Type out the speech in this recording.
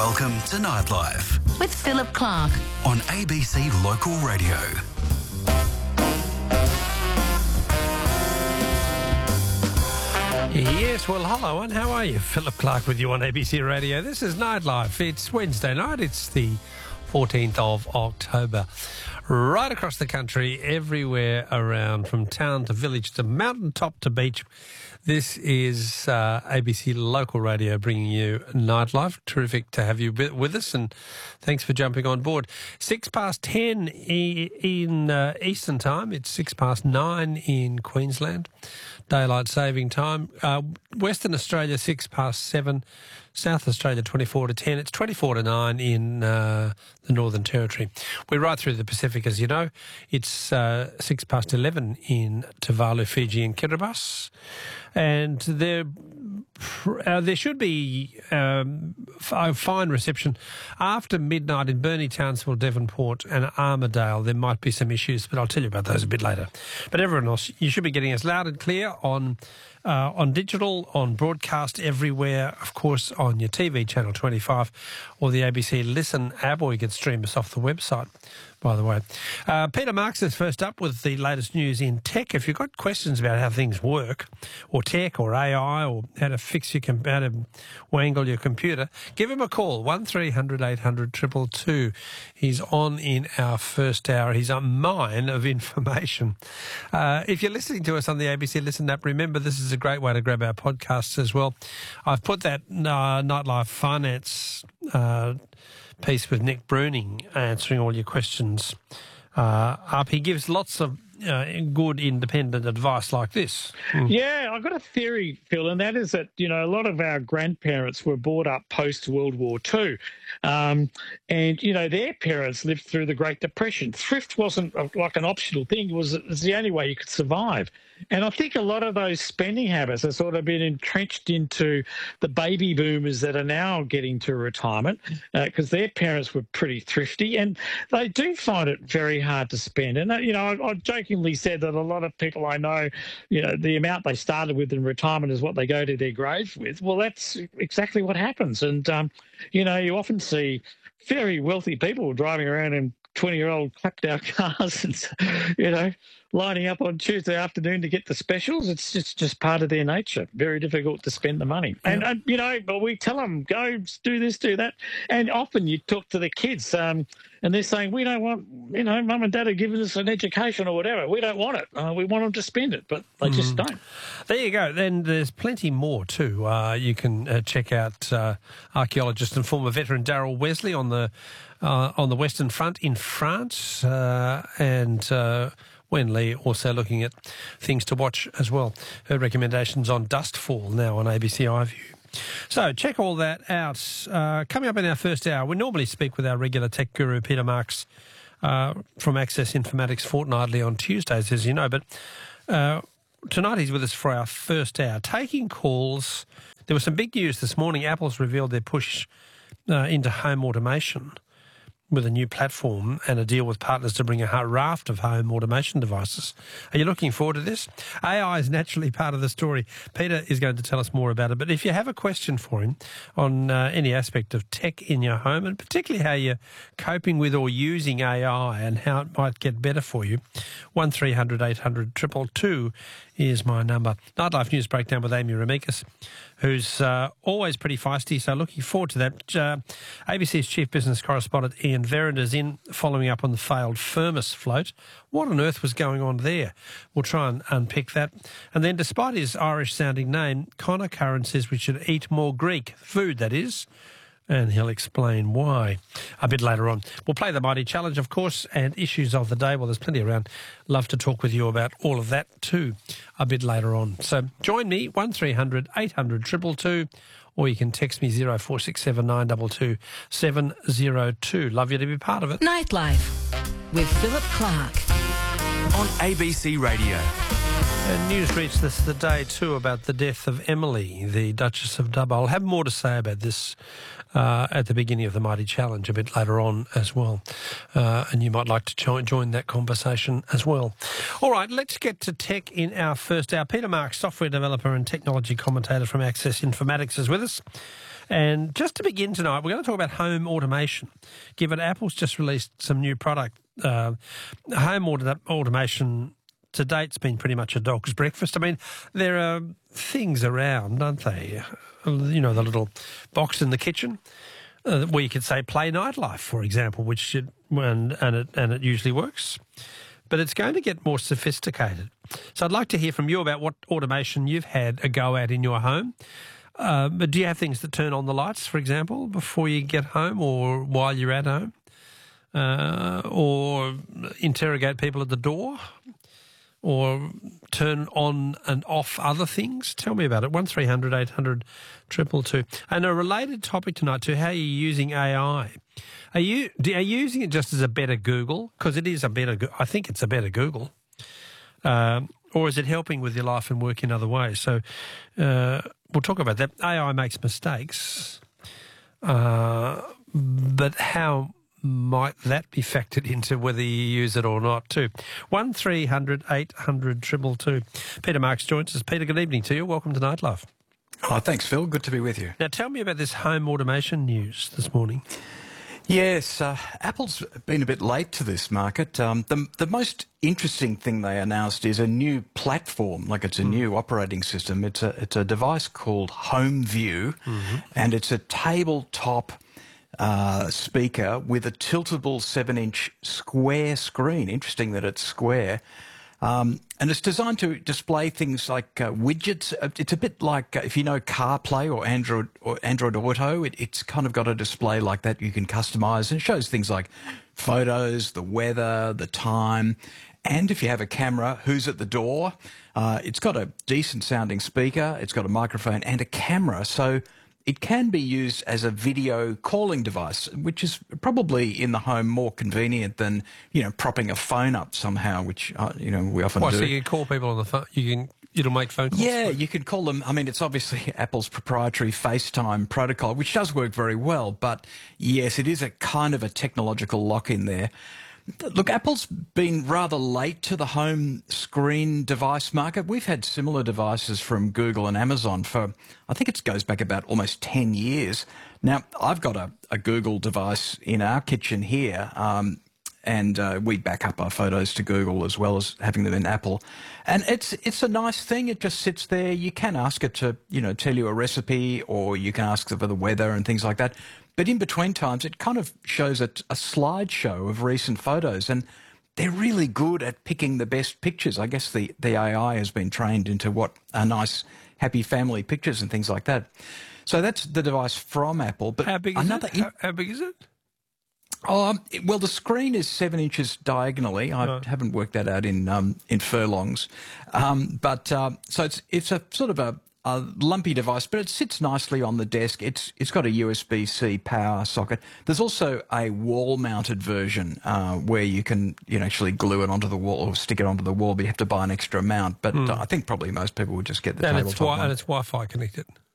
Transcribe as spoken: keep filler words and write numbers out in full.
Welcome to Nightlife with Philip Clark on A B C Local Radio. Yes, well, hello, and how are you? Philip Clark with you on A B C Radio. This is Nightlife. It's Wednesday night. It's the fourteenth of October. Right across the country, everywhere around, from town to village to mountaintop to beach. This is uh, A B C Local Radio bringing you Nightlife. Terrific to have you with us, and thanks for jumping on board. Six past ten in uh, Eastern Time. It's six past nine in Queensland. Daylight saving time. Uh, Western Australia, six past seven. South Australia, twenty-four to ten. It's twenty-four to nine in uh, the Northern Territory. We're right through the Pacific, as you know. It's uh, six past eleven in Tuvalu, Fiji and Kiribati. And there, uh, there should be um, a fine reception. After midnight in Burnie, Townsville, Devonport and Armidale, there might be some issues, but I'll tell you about those a bit later. But everyone else, you should be getting us loud and clear on uh, on digital, on broadcast everywhere, of course, on your T V, Channel twenty-five, or the A B C Listen app, or you can stream us off the website, by the way. Uh, Peter Marks is first up with the latest news in tech. If you've got questions about how things work, or tech, or A I, or how to fix your, com- how to wangle your computer, give him a call, one three hundred eight hundred two two two. He's on in our first hour. He's a mine of information. Uh, if you're listening to us on the A B C Listen app, remember this is a great way to grab our podcasts as well. I've put that uh, Nightlife Finance uh, piece with Nick Bruning answering all your questions uh, up. He gives lots of uh, good independent advice like this. Mm. Yeah, I've got a theory, Phil, and that is that, you know, a lot of our grandparents were brought up post-World War Two. Um, and, you know, their parents lived through the Great Depression. Thrift wasn't a, like an optional thing. It was, it was the only way you could survive. And I think a lot of those spending habits have sort of been entrenched into the baby boomers that are now getting to retirement because uh, their parents were pretty thrifty and they do find it very hard to spend. And, uh, you know, I, I jokingly said that a lot of people I know, you know, the amount they started with in retirement is what they go to their grave with. Well, that's exactly what happens. And, um, you know, you often see very wealthy people driving around in twenty-year-old clapped-out cars and, you know, lining up on Tuesday afternoon to get the specials. It's just, just part of their nature. Very difficult to spend the money. Yeah. And, and, you know, but we tell them, go do this, do that. And often you talk to the kids um, and they're saying, we don't want, you know, mum and dad are giving us an education or whatever. We don't want it. Uh, we want them to spend it, but they mm. just don't. There you go. Then there's plenty more too. Uh, you can uh, check out uh, archaeologist and former veteran Daryl Wesley on the uh, on the Western Front in France uh, and uh, Wen Lee also looking at things to watch as well. Her recommendations on Dustfall now on A B C iView. So check all that out. Uh, coming up in our first hour, we normally speak with our regular tech guru, Peter Marks, uh, from Access Informatics fortnightly on Tuesdays, as you know. But uh, tonight he's with us for our first hour, taking calls. There was some big news this morning. Apple's revealed their push uh, into home automation with a new platform and a deal with partners to bring a raft of home automation devices. Are you looking forward to this? A I is naturally part of the story. Peter is going to tell us more about it. But if you have a question for him on uh, any aspect of tech in your home, and particularly how you're coping with or using A I and how it might get better for you, one three hundred eight hundred two two two is my number. Nightlife News Breakdown with Amy Ramikis, who's uh, always pretty feisty, so looking forward to that. Uh, A B C's chief business correspondent Ian Verrett is in following up on the failed Firmus float. What on earth was going on there? We'll try and unpick that. And then, despite his Irish-sounding name, Connor Curran says we should eat more Greek food, that is, and he'll explain why a bit later on. We'll play the Mighty Challenge, of course, and issues of the day. Well, there's plenty around. Love to talk with you about all of that too a bit later on. So join me, one three hundred eight hundred two two two, or you can text me zero four six seven nine two two seven zero two. Love you to be part of it. Nightlife with Philip Clark on A B C Radio. And news reached us today too about the death of Emily, the Duchess of Dubbo. I'll have more to say about this uh, at the beginning of the Mighty Challenge a bit later on as well. Uh, and you might like to join, join that conversation as well. All right, let's get to tech in our first hour. Peter Marks, software developer and technology commentator from Access Informatics, is with us. And just to begin tonight, we're going to talk about home automation, given Apple's just released some new product. Uh, home auto- automation to date's been pretty much a dog's breakfast. I mean, there are things around, aren't they? You know, the little box in the kitchen uh, where you could say play nightlife, for example, which should, and, and, it, and it usually works. But it's going to get more sophisticated. So I'd like to hear from you about what automation you've had a go at in your home. Uh, but do you have things that turn on the lights, for example, before you get home or while you're at home? Uh, or interrogate people at the door? Or turn on and off other things? Tell me about it. one three hundred eight hundred two two two. And a related topic tonight to how you're using A I. Are you, are you using it just as a better Google? Because it is a better, I think it's a better Google. Um, or is it helping with your life and work in other ways? So uh, we'll talk about that. A I makes mistakes, uh, but how might that be factored into whether you use it or not too? one three hundred eight hundred two two two. Peter Marks joins us. Peter, good evening to you. Welcome to Nightlife. Oh, thanks, Phil. Good to be with you. Now, tell me about this home automation news this morning. Yes, uh, Apple's been a bit late to this market. Um, the, the most interesting thing they announced is a new platform, like it's a mm. new operating system. It's a, it's a device called HomeView, mm-hmm. and it's a tabletop uh, speaker with a tiltable seven-inch square screen. Interesting that it's square. Um, and it's designed to display things like uh, widgets. It's a bit like uh, if you know CarPlay or Android or Android Auto. It, it's kind of got a display like that you can customize, and it shows things like photos, the weather, the time, and if you have a camera, who's at the door. Uh, it's got a decent sounding speaker. It's got a microphone and a camera, so it can be used as a video calling device, which is probably in the home more convenient than, you know, propping a phone up somehow, which, uh, you know, we often Why, do. so you can call people on the phone? You can, it'll make phone calls? Yeah, you can call them. I mean, it's obviously Apple's proprietary FaceTime protocol, which does work very well. But, yes, it is a kind of a technological lock-in there. Look, Apple's been rather late to the home screen device market. We've had similar devices from Google and Amazon for, I think it goes back about almost ten years. Now, I've got a, a Google device in our kitchen here, um, and uh, we back up our photos to Google as well as having them in Apple. And it's it's a nice thing. It just sits there. You can ask it to, you know, tell you a recipe, or you can ask it for the weather and things like that. But in between times, it kind of shows a, a slideshow of recent photos, and they're really good at picking the best pictures. I guess the, the A I has been trained into what are nice, happy family pictures and things like that. So that's the device from Apple. But how big is another it? How, how big is it? Oh, um, it, well, the screen is seven inches diagonally. I Right. haven't worked that out in um, in furlongs, um, but uh, so it's it's a sort of a, a lumpy device, but it sits nicely on the desk. It's it's got a U S B C power socket. There's also a wall-mounted version uh, where you can you know actually glue it onto the wall or stick it onto the wall, but you have to buy an extra mount. But Mm. uh, I think probably most people would just get the And tabletop it's, wi- one. and it's Wi-Fi connected.